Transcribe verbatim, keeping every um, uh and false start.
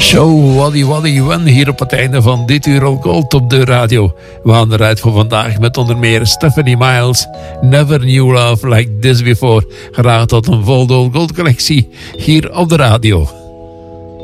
Show Waddy Waddy Wen hier op het einde van dit uur al Gold op de radio. We gaan eruit voor vandaag met onder meer Stephanie Miles, Never Knew Love Like This Before. Graag tot een volgende Gold collectie hier op de radio.